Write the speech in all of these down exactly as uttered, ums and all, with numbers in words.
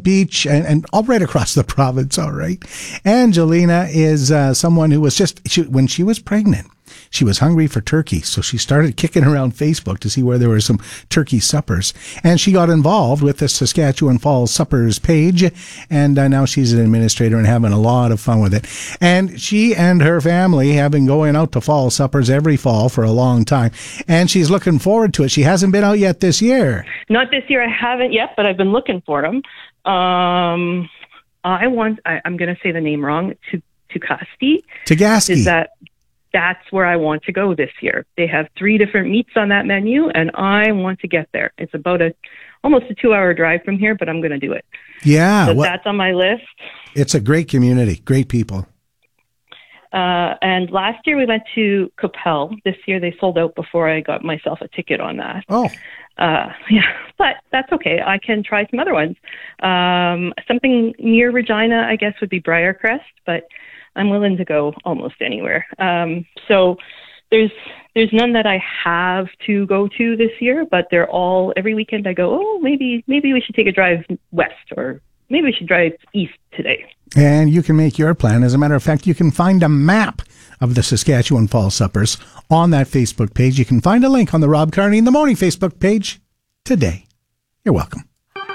Beach, and, and all right across the province, all right. Angelina is uh, someone who was just, she, when she was pregnant, she was hungry for turkey, so she started kicking around Facebook to see where there were some turkey suppers. And she got involved with the Saskatchewan Falls Suppers page, and uh, now she's an administrator and having a lot of fun with it. And she and her family have been going out to fall suppers every fall for a long time, and she's looking forward to it. She hasn't been out yet this year. Not this year, I haven't yet, but I've been looking for them. Um, I want, I, I'm going to say the name wrong, to Tagaski. Tagaski. Is that... That's where I want to go this year. They have three different meats on that menu, and I want to get there. It's about a almost a two-hour drive from here, but I'm going to do it. Yeah. So well, that's on my list. It's a great community, great people. Uh, and last year we went to Capel. This year they sold out before I got myself a ticket on that. Oh. Uh, yeah, but that's okay. I can try some other ones. Um, something near Regina, I guess, would be Briarcrest, but I'm willing to go almost anywhere. Um, so there's there's none that I have to go to this year, but they're all, every weekend I go, oh, maybe maybe we should take a drive west, or maybe we should drive east today. And you can make your plan. As a matter of fact, you can find a map of the Saskatchewan Fall Suppers on that Facebook page. You can find a link on the Rob Carney in the Morning Facebook page today. You're welcome.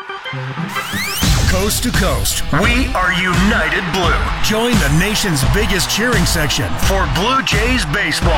Coast to coast, we are United Blue. Join the nation's biggest cheering section for Blue Jays baseball.